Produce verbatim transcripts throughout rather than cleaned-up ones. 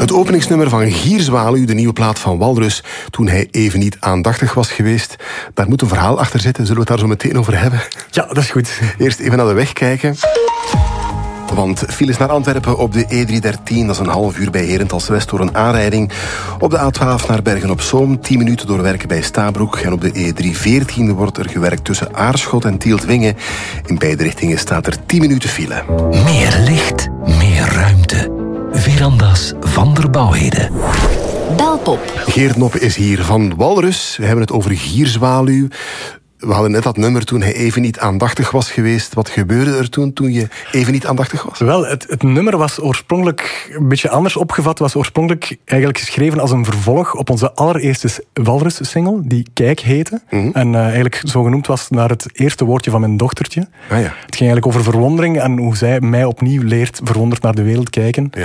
Het openingsnummer van Gierzwaluw, de nieuwe plaat van Walrus, toen hij even niet aandachtig was geweest. Daar moet een verhaal achter zitten, zullen we het daar zo meteen over hebben? Ja, dat is goed. Eerst even naar de weg kijken. Want files naar Antwerpen op de E driehonderddertien, dat is een half uur bij Herentals West door een aanrijding. Op de A twaalf naar Bergen-op-Zoom, tien minuten doorwerken bij Stabroek. En op de E driehonderdveertien wordt er gewerkt tussen Aarschot en Tieltwingen. In beide richtingen staat er tien minuten file. Meer licht, meer ruimte. Veranda's van der Bouwheden. Belpop. Geert Noppe is hier van Walrus. We hebben het over Gierzwaluw. We hadden net dat nummer toen hij even niet aandachtig was geweest. Wat gebeurde er toen, toen je even niet aandachtig was? Wel, het, het nummer was oorspronkelijk een beetje anders opgevat. Was oorspronkelijk eigenlijk geschreven als een vervolg op onze allereerste Walrus-single, die Kijk heette. Mm-hmm. En uh, eigenlijk zo genoemd was naar het eerste woordje van mijn dochtertje. Ah, ja. Het ging eigenlijk over verwondering en hoe zij mij opnieuw leert verwonderd naar de wereld kijken. Ja.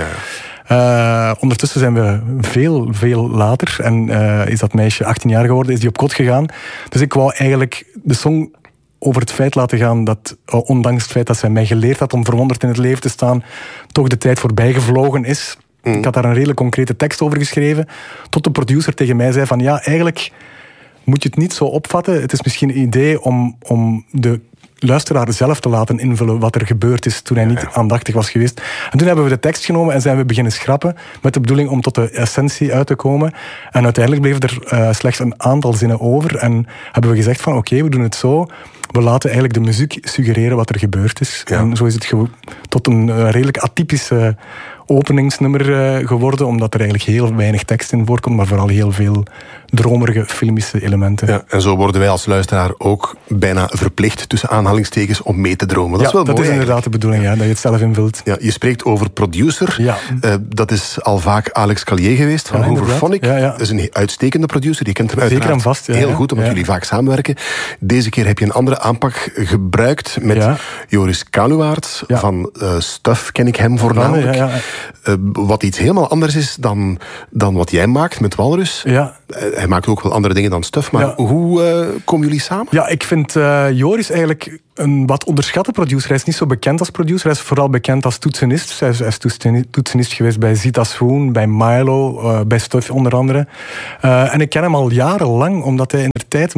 Uh, ondertussen zijn we veel, veel later. En uh, is dat meisje achttien jaar geworden, is die op kot gegaan. Dus ik wou eigenlijk de song over het feit laten gaan dat, uh, ondanks het feit dat zij mij geleerd had om verwonderd in het leven te staan, toch de tijd voorbij gevlogen is. Mm. Ik had daar een redelijk concrete tekst over geschreven. Tot de producer tegen mij zei van ja, eigenlijk moet je het niet zo opvatten. Het is misschien een idee om, om de luisteraar zelf te laten invullen wat er gebeurd is toen hij niet ja, ja. aandachtig was geweest. En toen hebben we de tekst genomen en zijn we beginnen schrappen met de bedoeling om tot de essentie uit te komen. En uiteindelijk bleef er uh, slechts een aantal zinnen over en hebben we gezegd van oké, okay, we doen het zo. We laten eigenlijk de muziek suggereren wat er gebeurd is. Ja. En zo is het ge- tot een uh, redelijk atypische openingsnummer uh, geworden, omdat er eigenlijk heel weinig tekst in voorkomt, maar vooral heel veel dromerige filmische elementen. Ja, en zo worden wij als luisteraar ook bijna verplicht, tussen aanhalingstekens, om mee te dromen. Dat ja, is wel dat mooi is inderdaad eigenlijk. de bedoeling, ja, dat je het zelf invult. Ja, je spreekt over producer. Ja. Uh, dat is al vaak Alex Callier geweest, van ja, Hooverphonic. Ja, ja. Dat is een uitstekende producer. Je kent hem uiteraard Zeker en vast, ja, heel ja. goed, omdat ja. jullie vaak samenwerken. Deze keer heb je een andere aanpak gebruikt met ja. Joris Kanuwaert. Ja. Van uh, Stuff ken ik hem voornamelijk. Ja, ja. Uh, wat iets helemaal anders is dan, dan wat jij maakt met Walrus. Ja. Uh, hij maakt ook wel andere dingen dan Stuff, maar ja. hoe uh, komen jullie samen? Ja, ik vind uh, Joris eigenlijk een wat onderschatte producer. Hij is niet zo bekend als producer, hij is vooral bekend als toetsenist. Hij is, hij is toetsenist geweest bij Zita Swoon, bij Milo, uh, bij Stuff onder andere. Uh, en ik ken hem al jarenlang, omdat hij in de tijd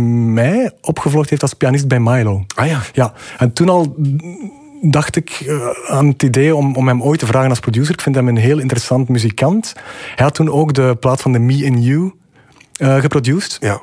mij opgevlogd heeft als pianist bij Milo. Ah ja. Ja, en toen al dacht ik uh, aan het idee om, om hem ooit te vragen als producer. Ik vind hem een heel interessant muzikant. Hij had toen ook de plaat van de Me and You uh, geproduced. Ja.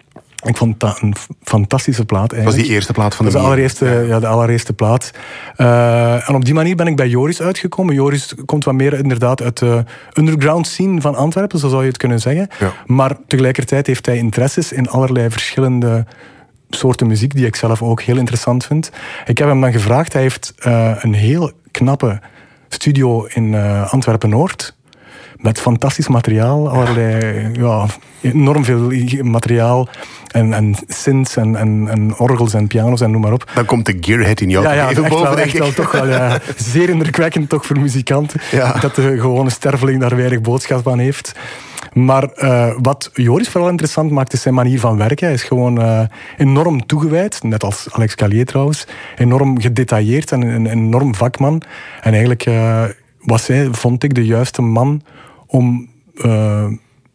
Ik vond dat een fantastische plaat eigenlijk. Dat was die eerste plaat van de de allereerste, ja. ja, de allereerste plaat. Uh, en op die manier ben ik bij Joris uitgekomen. Joris komt wat meer inderdaad uit de underground scene van Antwerpen, zo zou je het kunnen zeggen. Ja. Maar tegelijkertijd heeft hij interesses in allerlei verschillende soorten muziek die ik zelf ook heel interessant vind. Ik heb hem dan gevraagd, hij heeft uh, een heel knappe studio in uh, Antwerpen-Noord. Met fantastisch materiaal, allerlei, ja, enorm veel materiaal. En, en synths en, en, en orgels en pianos en noem maar op. Dan komt de gearhead in jou ja, ja, even echt boven, wel, denk echt ik. wel, toch wel, ja. Zeer indrukwekkend toch voor muzikanten. Ja. Dat de gewone sterveling daar weinig boodschap aan heeft. Maar uh, wat Joris vooral interessant maakt, is zijn manier van werken. Hij is gewoon uh, enorm toegewijd, net als Alex Callier trouwens. Enorm gedetailleerd en een enorm vakman. En eigenlijk uh, was hij, vond ik, de juiste man om uh,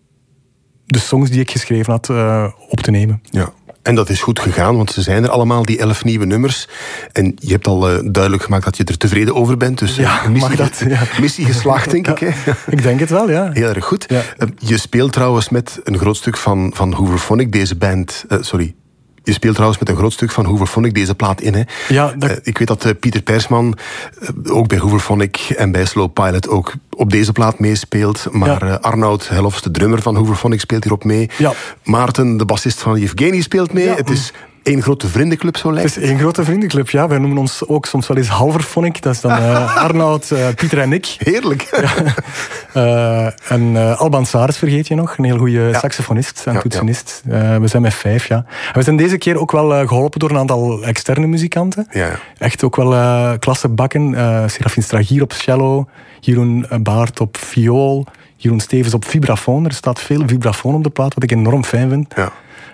de songs die ik geschreven had uh, op te nemen. Ja. En dat is goed gegaan, want ze zijn er allemaal, die elf nieuwe nummers. En je hebt al uh, duidelijk gemaakt dat je er tevreden over bent. Dus ja, missie, dat, ja. missie geslaagd, denk ja, ik. Hè? Ik denk het wel, ja. Heel erg goed. Ja. Uh, je speelt trouwens met een groot stuk van, van Hooverphonic, deze band... Uh, sorry. Je speelt trouwens met een groot stuk van Hooverphonic deze plaat in. Hè? Ja, dat... uh, ik weet dat uh, Pieter Persman uh, ook bij Hooverphonic en bij Slow Pilot ook op deze plaat meespeelt. Maar ja. uh, Arnoud Helfs, de drummer van Hooverphonic, speelt hierop mee. Ja. Maarten, de bassist van Yevgeny, speelt mee. Ja. Het is één grote vriendenclub, zo lijkt het. Het is één grote vriendenclub, ja. Wij noemen ons ook soms wel eens Halverphonic. Dat is dan uh, Arnoud, uh, Pieter en ik. Heerlijk. Ja. Uh, en uh, Alban Saris vergeet je nog. Een heel goede ja. saxofonist en ja, toetsenist. Ja. Uh, we zijn met vijf, ja. En we zijn deze keer ook wel uh, geholpen door een aantal externe muzikanten. Ja. Echt ook wel uh, klasse bakken. Uh, Serafin Stragier op cello. Jeroen Baart op viool. Jeroen Stevens op vibrafoon. Er staat veel vibrafoon op de plaat, wat ik enorm fijn vind. Ja.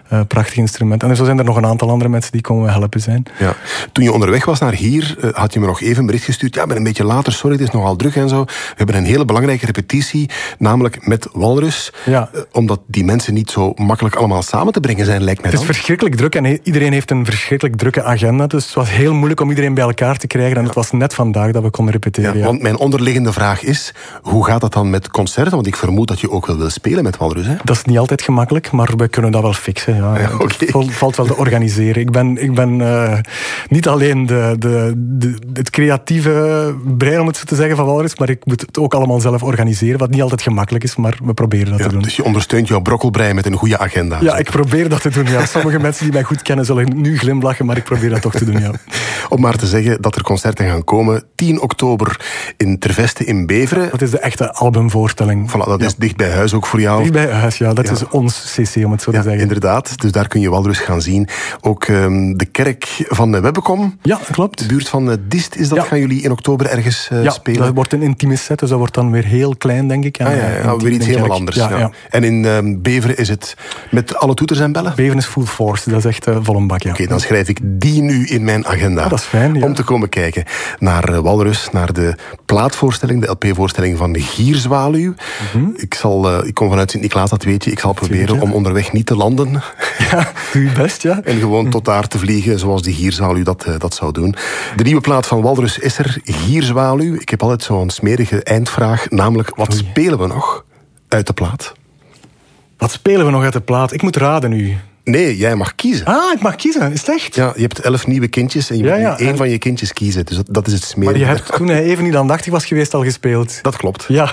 Uh, prachtig instrument. En zo zijn er nog een aantal andere mensen die komen helpen zijn. Ja. Toen je onderweg was naar hier, uh, had je me nog even een bericht gestuurd. Ja, ik ben een beetje later, sorry, het is nogal druk en zo. We hebben een hele belangrijke repetitie, namelijk met Walrus. Ja. Uh, omdat die mensen niet zo makkelijk allemaal samen te brengen zijn, lijkt mij Het dan. is verschrikkelijk druk en he- iedereen heeft een verschrikkelijk drukke agenda. Dus het was heel moeilijk om iedereen bij elkaar te krijgen. En het was net vandaag dat we konden repeteren. Ja, Ja. want mijn onderliggende vraag is, hoe gaat dat dan met concerten? Want ik vermoed dat je ook wel wil spelen met Walrus, hè? Dat is niet altijd gemakkelijk, maar we kunnen dat wel fixen. Ja. Ja, okay. Het valt, valt wel te organiseren. Ik ben, ik ben uh, niet alleen de, de, de, het creatieve brein, om het zo te zeggen, van Walrus, maar ik moet het ook allemaal zelf organiseren, wat niet altijd gemakkelijk is, maar we proberen dat Ja, te doen. dus je ondersteunt jouw brokkelbrei met een goede agenda. Ja, ik probeer dat te doen. Ja. Sommige mensen die mij goed kennen zullen nu glimlachen, maar ik probeer dat toch te doen, ja. Om maar te zeggen dat er concerten gaan komen. tien oktober in Terveste in Beveren. Dat is de echte albumvoorstelling. Voilà, dat is ja. dicht bij huis ook voor jou. Dicht bij huis, ja. Dat Ja. is ons cc, om het zo Ja, te zeggen. inderdaad. Dus daar kun je Walrus gaan zien. Ook um, de kerk van de Webbekom. Ja, klopt. De buurt van uh, Dist, is dat? Ja. Gaan jullie in oktober ergens uh, ja, spelen? dat wordt een intieme set, dus dat wordt dan weer heel klein, denk ik. En, Ah, ja, ja, uh, ja, intiem, weer iets denk helemaal ik. anders. Ja, Ja. ja. En in um, Beveren is het met alle toeters en bellen? Beveren is full force, dat is echt uh, vol een bak, ja. Oké, okay, dan schrijf ik die nu in mijn agenda. Ah, dat is fijn, ja. Om te komen kijken naar uh, Walrus, naar de plaatvoorstelling, de L P-voorstelling van de Gierzwaluw. Mm-hmm. Ik, zal, uh, ik kom vanuit Sint-Niklaas, dat weet je. Ik zal proberen Tuurlijk, ja. om onderweg niet te landen. Ja, doe je best, ja. En gewoon mm. tot daar te vliegen, zoals die Gierzwaluw dat, uh, dat zou doen. De nieuwe plaat van Walrus is er, Gierzwaluw. Ik heb altijd zo'n smerige eindvraag, namelijk, wat Oei. spelen we nog uit de plaat? Wat spelen we nog uit de plaat? Ik moet raden nu. Nee, jij mag kiezen. Ah, ik mag kiezen. Is het echt? Ja, je hebt elf nieuwe kindjes en je ja, moet ja, nu één en... van je kindjes kiezen. Dus dat, dat is het smerige. Maar je hebt toen hij even niet aandachtig was geweest al gespeeld. Dat klopt. Ja.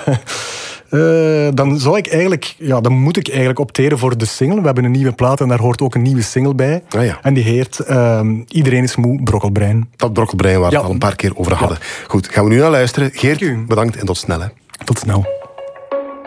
Uh, dan zou ik eigenlijk... Ja, dan moet ik eigenlijk opteren voor de single. We hebben een nieuwe plaat en daar hoort ook een nieuwe single bij. Ah, ja. En die heet uh, Iedereen is moe, Brokkelbrein. Dat Brokkelbrein waar we ja. het al een paar keer over hadden. Ja. Goed, gaan we nu naar luisteren. Geert, bedankt en tot snel. Hè. Tot snel.